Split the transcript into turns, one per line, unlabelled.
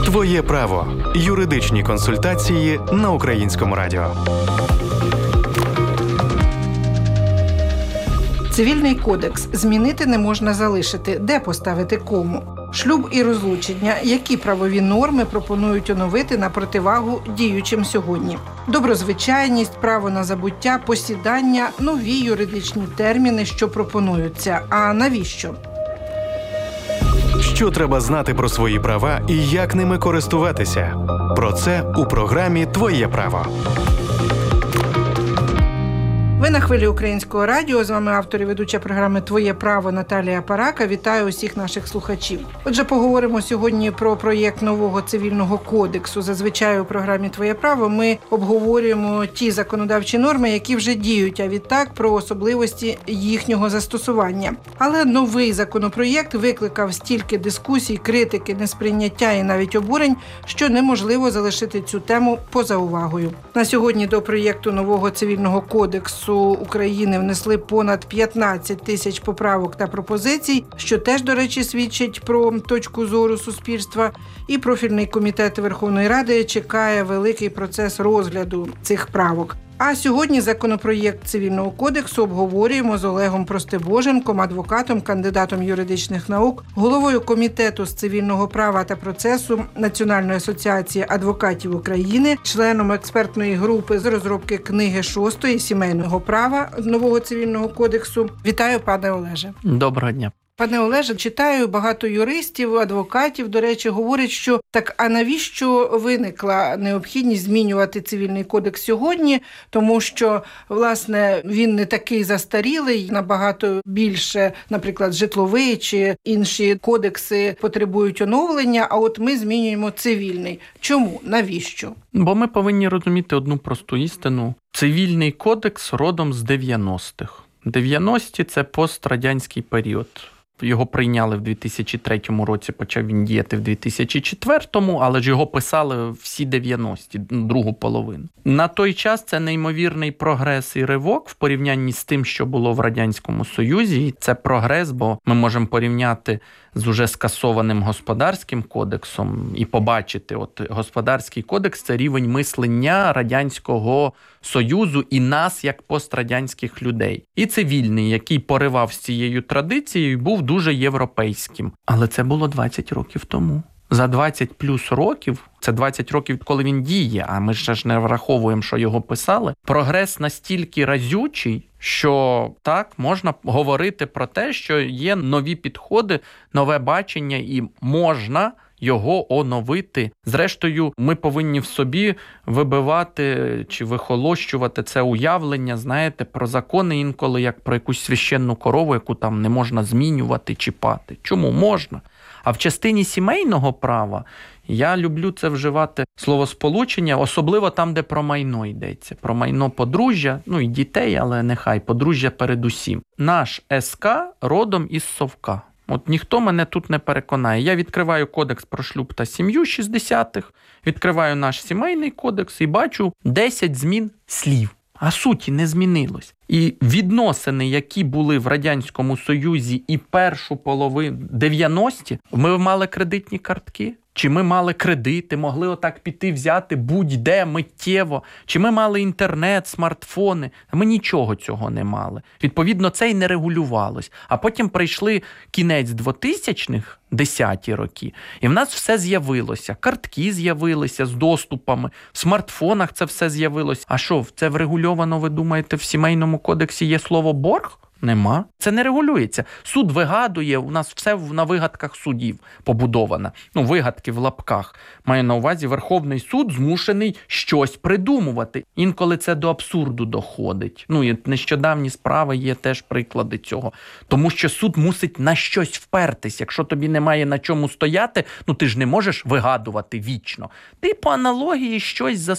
Твоє право. Юридичні консультації на Українському радіо.
Цивільний кодекс змінити не можна залишити. Де поставити кому? Шлюб і розлучення. Які правові норми пропонують оновити на противагу діючим сьогодні? Доброзвичайність, право на забуття, посідання, нові юридичні терміни, що пропонуються. А навіщо?
Що треба знати про свої права і як ними користуватися? Про це у програмі «Твоє право».
Ви на хвилі Українського радіо. З вами автор і ведуча програми «Твоє право» Наталія Парака. Вітаю усіх наших слухачів. Отже, поговоримо сьогодні про проєкт нового цивільного кодексу. Зазвичай у програмі «Твоє право» ми обговорюємо ті законодавчі норми, які вже діють, а відтак про особливості їхнього застосування. Але новий законопроєкт викликав стільки дискусій, критики, несприйняття і навіть обурень, що неможливо залишити цю тему поза увагою. На сьогодні до проєкту нового цивільного кодексу України внесли понад 15 тисяч поправок та пропозицій, що теж, до речі, свідчить про точку зору суспільства. І профільний комітет Верховної Ради чекає великий процес розгляду цих правок. А сьогодні законопроєкт Цивільного кодексу обговорюємо з Олегом Простебоженком, адвокатом, кандидатом юридичних наук, головою Комітету з цивільного права та процесу Національної асоціації адвокатів України, членом експертної групи з розробки книги 6 сімейного права нового Цивільного кодексу. Вітаю, пане Олеже.
Доброго дня.
Пане Олеже, читаю, багато юристів, адвокатів, до речі, говорять, що так, а навіщо виникла необхідність змінювати цивільний кодекс сьогодні? Тому що, власне, він не такий застарілий, набагато більше, наприклад, житловий чи інші кодекси потребують оновлення, а от ми змінюємо цивільний. Чому? Навіщо?
Бо ми повинні розуміти одну просту істину. Цивільний кодекс родом з 90-х. 90-ті – це пострадянський період. Його прийняли в 2003 році, почав він діяти в 2004, але ж його писали всі 90-ті, другу половину. На той час це неймовірний прогрес і ривок в порівнянні з тим, що було в Радянському Союзі. І це прогрес, бо ми можемо порівняти з уже скасованим Господарським кодексом і побачити, от Господарський кодекс – це рівень мислення Радянського Союзу і нас, як пострадянських людей. І цивільний, який поривав з цією традицією, був дуже європейським. Але це було 20 років тому. За 20 плюс років, це 20 років, коли він діє, а ми ще ж не враховуємо, що його писали, прогрес настільки разючий, що так, можна говорити про те, що є нові підходи, нове бачення і можна його оновити. Зрештою, ми повинні в собі вибивати чи вихолощувати це уявлення, знаєте, про закони інколи, як про якусь священну корову, яку там не можна змінювати, чіпати. Чому? Можна. А в частині сімейного права я люблю це вживати словосполучення, особливо там, де про майно йдеться. Про майно подружжя, і дітей, але нехай, подружжя передусім. Наш СК родом із Совка. От ніхто мене тут не переконає. Я відкриваю кодекс про шлюб та сім'ю 60-х, відкриваю наш сімейний кодекс і бачу 10 змін слів. А суті не змінилось. І відносини, які були в Радянському Союзі і першу половину 90-ті, ми мали кредитні картки? Чи ми мали кредити, могли отак піти взяти будь-де миттєво? Чи ми мали інтернет, смартфони? Ми нічого цього не мали. Відповідно, це й не регулювалось. А потім прийшли кінець 2000-х, 10-ті роки, і в нас все з'явилося. Картки з'явилися з доступами, в смартфонах це все з'явилось. А що, це врегульовано, ви думаєте, в сімейному кодексі є слово «борг»? Нема. Це не регулюється. Суд вигадує, у нас все на вигадках судів побудовано. Вигадки в лапках. Маю на увазі, Верховний суд змушений щось придумувати. Інколи це до абсурду доходить. І нещодавні справи є теж приклади цього. Тому що суд мусить на щось впертись. Якщо тобі немає на чому стояти, ти ж не можеш вигадувати вічно. Ти по аналогії щось